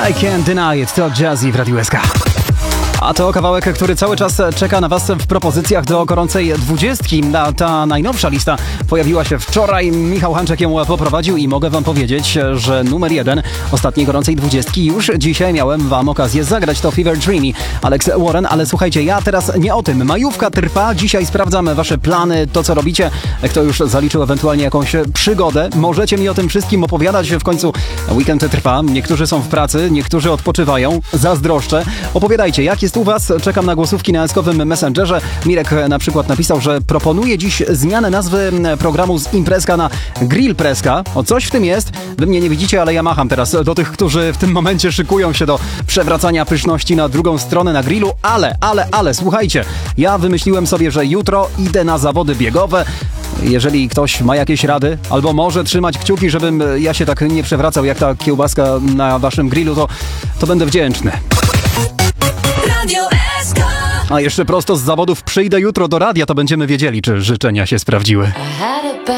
I Can't Deny It to Jazzy w Radiu SK. A to kawałek, który cały czas czeka na Was w propozycjach do gorącej 20. Ta najnowsza lista pojawiła się wczoraj. Michał Hanczek ją poprowadził i mogę Wam powiedzieć, że numer 1 ostatniej gorącej 20 już dzisiaj miałem Wam okazję zagrać. To Fever Dreamy, Alex Warren. Ale słuchajcie, ja teraz nie o tym. Majówka trwa. Dzisiaj sprawdzam Wasze plany, to co robicie. Kto już zaliczył ewentualnie jakąś przygodę. Możecie mi o tym wszystkim opowiadać. W końcu weekend trwa. Niektórzy są w pracy, niektórzy odpoczywają. Zazdroszczę. Opowiadajcie, jak jest u Was? Czekam na głosówki na eskowym Messengerze. Mirek na przykład napisał, że proponuje dziś zmianę nazwy programu z imprezka na grillpreska. O, coś w tym jest. Wy mnie nie widzicie, ale ja macham teraz do tych, którzy w tym momencie szykują się do przewracania pyszności na drugą stronę na grillu. Ale, słuchajcie, ja wymyśliłem sobie, że jutro idę na zawody biegowe. Jeżeli ktoś ma jakieś rady, albo może trzymać kciuki, żebym ja się tak nie przewracał jak ta kiełbaska na Waszym grillu, to będę wdzięczny. A jeszcze prosto z zawodów przyjdę jutro do radia, to będziemy wiedzieli, czy życzenia się sprawdziły.